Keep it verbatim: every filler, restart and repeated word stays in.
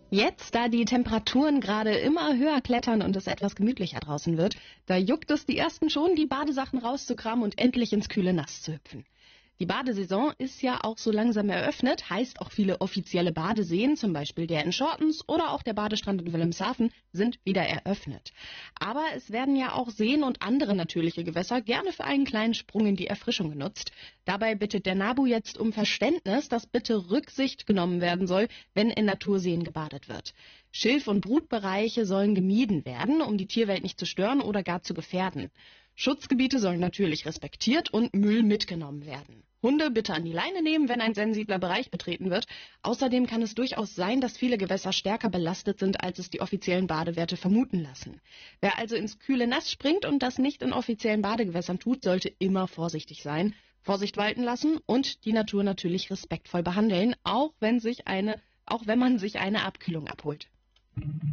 Jetzt, da die Temperaturen gerade immer höher klettern und es etwas gemütlicher draußen wird, da juckt es die Ersten schon, die Badesachen rauszukramen und endlich ins kühle Nass zu hüpfen. Die Badesaison ist ja auch so langsam eröffnet, heißt auch viele offizielle Badeseen, zum Beispiel der in Schortens oder auch der Badestrand in Wilhelmshaven, sind wieder eröffnet. Aber es werden ja auch Seen und andere natürliche Gewässer gerne für einen kleinen Sprung in die Erfrischung genutzt. Dabei bittet der NABU jetzt um Verständnis, dass bitte Rücksicht genommen werden soll, wenn in Naturseen gebadet wird. Schilf- und Brutbereiche sollen gemieden werden, um die Tierwelt nicht zu stören oder gar zu gefährden. Schutzgebiete sollen natürlich respektiert und Müll mitgenommen werden. Hunde bitte an die Leine nehmen, wenn ein sensibler Bereich betreten wird. Außerdem kann es durchaus sein, dass viele Gewässer stärker belastet sind, als es die offiziellen Badewerte vermuten lassen. Wer also ins kühle Nass springt und das nicht in offiziellen Badegewässern tut, sollte immer vorsichtig sein, Vorsicht walten lassen und die Natur natürlich respektvoll behandeln, auch wenn sich eine, auch wenn man sich eine Abkühlung abholt.